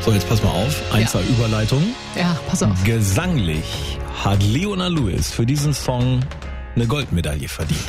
So, jetzt pass mal auf. Zwei Überleitungen. Ja, pass auf. Gesanglich hat Leona Lewis für diesen Song eine Goldmedaille verdient.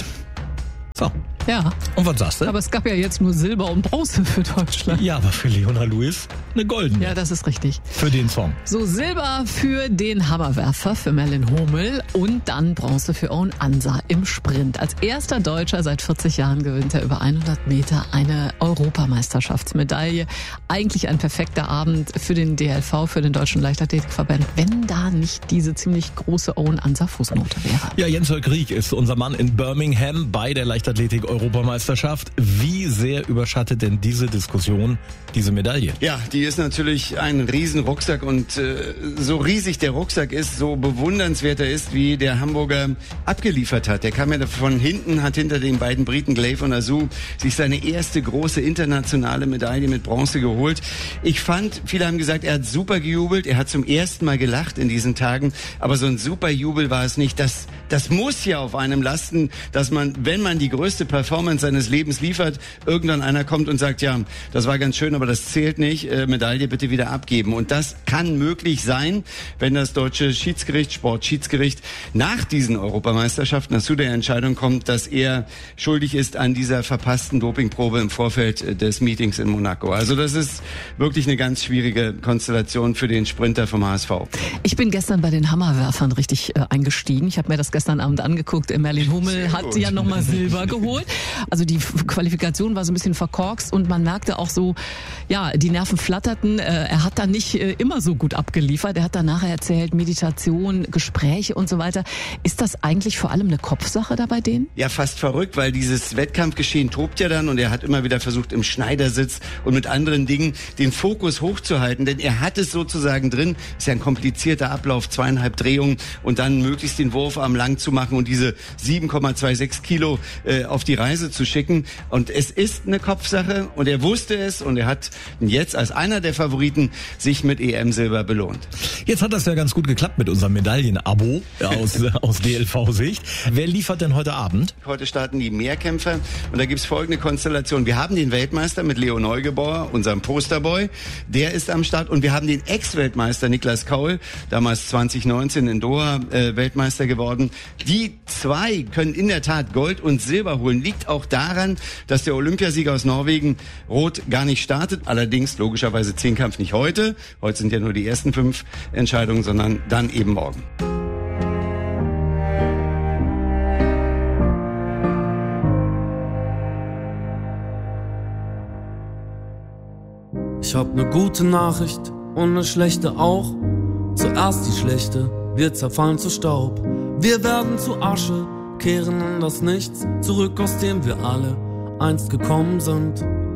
So. Ja. Und was sagst du? Aber es gab ja jetzt nur Silber und Bronze für Deutschland. Ja, aber für Leona Lewis eine goldene. Ja, das ist richtig. Für den Song. So, Silber für den Hammerwerfer, für Merlin Hummel und dann Bronze für Owen Ansa im Sprint. Als erster Deutscher seit 40 Jahren gewinnt er über 100 Meter eine Europameisterschaftsmedaille. Eigentlich ein perfekter Abend für den DLV, für den Deutschen Leichtathletikverband, wenn da nicht diese ziemlich große Owen Ansa Fußnote wäre. Ja, Jens Holk-Rieck ist unser Mann in Birmingham bei der Leichtathletik-Europameisterschaft. Wie sehr überschattet denn diese Diskussion diese Medaille? Ja, die ist natürlich ein riesen Rucksack und so riesig der Rucksack ist, so bewundernswert er ist, wie der Hamburger abgeliefert hat. Der kam ja von hinten, hat hinter den beiden Briten Glaive und Azu sich seine erste große internationale Medaille mit Bronze geholt. Ich fand, viele haben gesagt, er hat super gejubelt, er hat zum ersten Mal gelacht in diesen Tagen, aber so ein super Jubel war es nicht. Das muss ja auf einem lasten, dass man, wenn man die größte Performance seines Lebens liefert, irgendwann einer kommt und sagt, ja, das war ganz schön, aber das zählt nicht, Medaille bitte wieder abgeben. Und das kann möglich sein, wenn das deutsche Schiedsgericht, Sportschiedsgericht, nach diesen Europameisterschaften zu der Entscheidung kommt, dass er schuldig ist an dieser verpassten Dopingprobe im Vorfeld des Meetings in Monaco. Also das ist wirklich eine ganz schwierige Konstellation für den Sprinter vom HSV. Ich bin gestern bei den Hammerwerfern richtig eingestiegen. Ich habe mir das gestern Abend angeguckt. Merlin Hummel hat ja nochmal Silber geholt. Also die Qualifikation war so ein bisschen verkorkst und man merkte auch so, ja, die Nerven flatterten. Er hat da nicht immer so gut abgeliefert. Er hat dann nachher erzählt, Meditation, Gespräche und so weiter. Ist das eigentlich vor allem eine Kopfsache da bei denen? Ja, fast verrückt, weil dieses Wettkampfgeschehen tobt ja dann und er hat immer wieder versucht, im Schneidersitz und mit anderen Dingen den Fokus hochzuhalten, denn er hat es sozusagen drin. Ist ja ein komplizierter Ablauf, 2,5 Drehungen und dann möglichst den Wurfarm lang zu machen und diese 7,26 Kilo auf die Reise zu schicken. Und es ist eine Kopfsache und er wusste es und er hat jetzt als einer der Favoriten sich mit EM-Silber belohnt. Jetzt hat das ja ganz gut geklappt mit unserem Medaillen-Abo aus DLV-Sicht. Wer liefert denn heute Abend? Heute starten die Mehrkämpfer und da gibt's folgende Konstellation. Wir haben den Weltmeister mit Leo Neugebauer, unserem Posterboy, der ist am Start und wir haben den Ex-Weltmeister Niklas Kaul, damals 2019 in Doha Weltmeister geworden. Die zwei können in der Tat Gold und Silber holen. Liegt auch daran, dass der Olympiasieger aus Norwegen, Roth, gar nicht startet. Allerdings logischerweise Zehnkampf nicht heute. Heute sind ja nur die ersten 5 Entscheidungen, sondern dann eben morgen. Ich hab ne gute Nachricht und ne schlechte auch. Zuerst die schlechte, wir zerfallen zu Staub. Wir werden zu Asche, kehren in das Nichts zurück, aus dem wir alle einst gekommen sind.